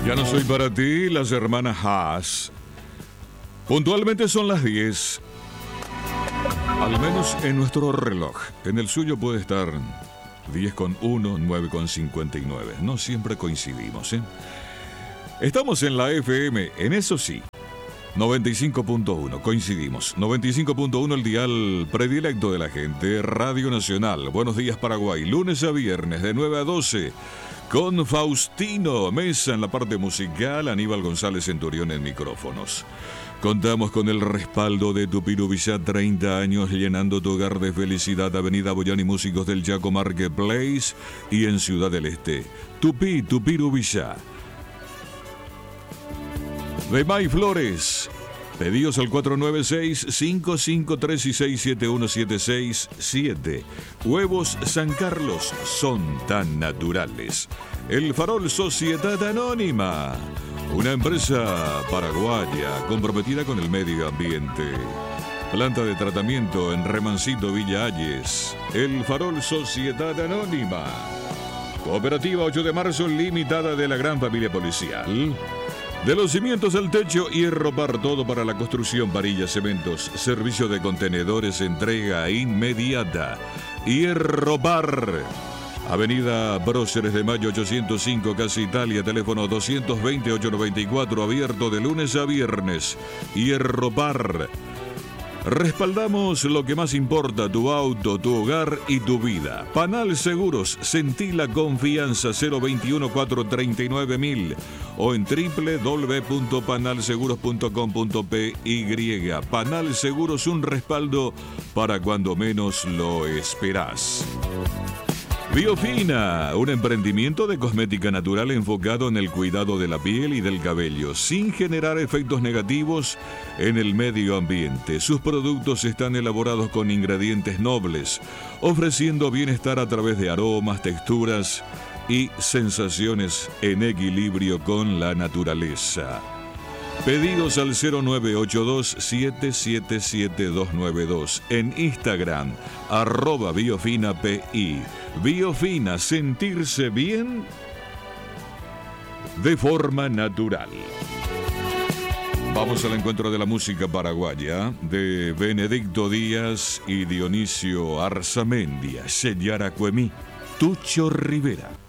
Ya no soy para ti, las hermanas Haas. Puntualmente son las 10. Al menos en nuestro reloj. En el suyo puede estar 10:01, 9:59. No siempre coincidimos, ¿eh? Estamos en la FM, en eso sí. 95.1, coincidimos. 95.1, el dial predilecto de la gente. Radio Nacional. Buenos días, Paraguay. Lunes a viernes, de 9 a 12. Con Faustino Mesa en la parte musical, Aníbal González Centurión en micrófonos. Contamos con el respaldo de Tupiru Villa, 30 años llenando tu hogar de felicidad. Avenida Boyani, Músicos del Chaco Marketplace y en Ciudad del Este. Tupiru Villa. De May Flores. Pedidos al 496-553-671-767. Huevos San Carlos son tan naturales. El Farol Sociedad Anónima, una empresa paraguaya comprometida con el medio ambiente. Planta de tratamiento en Remancito, Villa Ayes. El Farol Sociedad Anónima. Cooperativa 8 de marzo limitada de la gran familia policial. De los cimientos al techo, Hierropar, todo para la construcción, varillas, cementos, servicio de contenedores, entrega inmediata. Hierropar, Avenida Próceres de Mayo 805, Casa Italia, teléfono 220-894, abierto de lunes a viernes. Hierropar. Respaldamos lo que más importa, tu auto, tu hogar y tu vida. Panal Seguros, sentí la confianza. 021-439-1000 o en www.panalseguros.com.py. Panal Seguros, un respaldo para cuando menos lo esperás. Biofina, un emprendimiento de cosmética natural enfocado en el cuidado de la piel y del cabello, sin generar efectos negativos en el medio ambiente. Sus productos están elaborados con ingredientes nobles, ofreciendo bienestar a través de aromas, texturas y sensaciones en equilibrio con la naturaleza. Pedidos al 0982-777-292. En Instagram, @BiofinaPI. Biofina, sentirse bien de forma natural. Vamos al encuentro de la música paraguaya de Benedicto Díaz y Dionisio Arzamendia. Sellara Cuemí, Tucho Rivera.